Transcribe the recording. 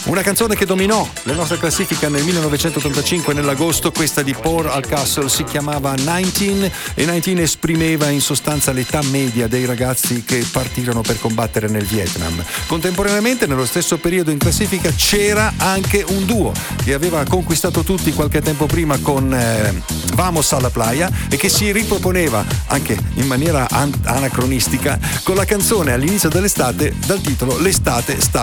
Una canzone che dominò la nostra classifica nel 1985 nell'agosto, questa di Paul Alcastle, si chiamava 19 e 19 esprimeva in sostanza l'età media dei ragazzi che partirono per combattere nel Vietnam. Contemporaneamente nello stesso periodo in classifica c'era anche un duo che aveva conquistato tutti qualche tempo prima con Vamos a la Playa e che si riproponeva anche in maniera anacronistica con la canzone all'inizio dell'estate dal titolo L'estate sta